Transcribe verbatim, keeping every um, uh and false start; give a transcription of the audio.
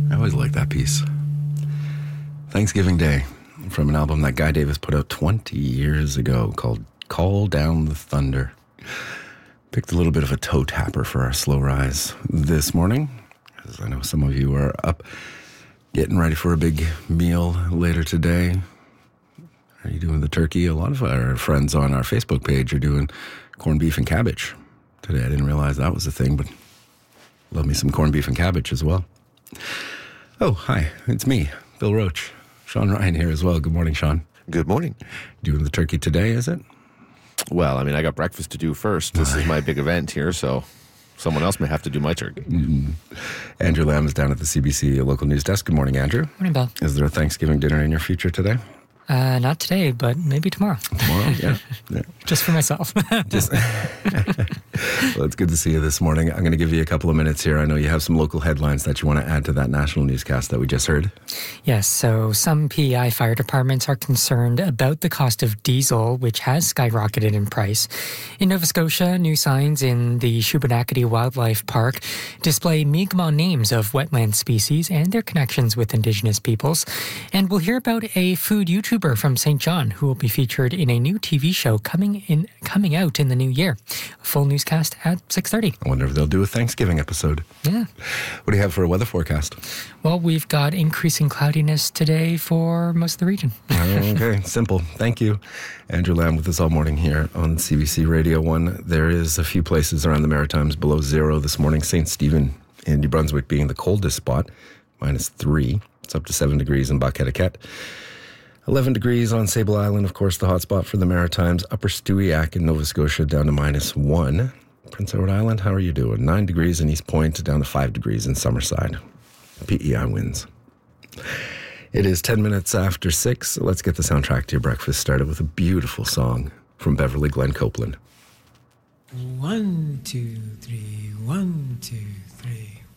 I always like that piece. Thanksgiving Day, from an album that Guy Davis put out twenty years ago called Call Down the Thunder. Picked a little bit of a toe tapper for our slow rise this morning, because I know some of you are up getting ready for a big meal later today. Are you doing the turkey? A lot of our friends on our Facebook page are doing corned beef and cabbage today. I didn't realize that was a thing, but love me some corned beef and cabbage as well. Oh, hi, it's me, Bill Roach. Sean Ryan here as well. Good morning, Sean. Good morning. Doing the turkey today, is it? Well, I mean, I got breakfast to do first. This is my big event here, so someone else may have to do my turkey. Mm. Andrew Lamb is down at the C B C local news desk. Good morning, Andrew. Morning, Bill. Is there a Thanksgiving dinner in your future today? Uh, not today, but maybe tomorrow. Tomorrow, yeah. yeah. Just for myself. Just well, it's good to see you this morning. I'm going to give you a couple of minutes here. I know you have some local headlines that you want to add to that national newscast that we just heard. Yes, so some P E I fire departments are concerned about the cost of diesel, which has skyrocketed in price. In Nova Scotia, new signs in the Shubenacadie Wildlife Park display Mi'kmaq names of wetland species and their connections with Indigenous peoples. And we'll hear about a food YouTuber from Saint John who will be featured in a new T V show coming in coming out in the new year. A full newscast at six thirty. I wonder if they'll do a Thanksgiving episode. Yeah. What do you have for a weather forecast? Well, we've got increasing cloudiness today for most of the region. Okay, simple. Thank you. Andrew Lamb with us all morning here on C B C Radio one. There is a few places around the Maritimes below zero this morning. Saint Stephen in New Brunswick being the coldest spot, minus three. It's up to seven degrees in Bas-Etiquette. eleven degrees on Sable Island, of course, the hot spot for the Maritimes. Upper Stewiacke in Nova Scotia down to minus one. Prince Edward Island, how are you doing? Nine degrees in East Point, down to five degrees in Summerside. P E I wins. It is ten minutes after six. So let's get the soundtrack to your breakfast started with a beautiful song from Beverly Glenn Copeland. One, two, three, one, two, three.